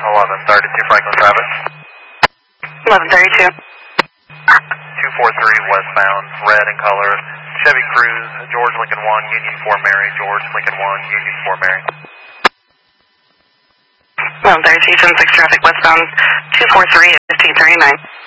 1132 Franklin traffic. 1132. 243 westbound, red in color. Chevy Cruze, George Lincoln 1, Union 4 Mary, George Lincoln 1, Union 4 Mary. 1132, 76 traffic westbound, 243 at 1539.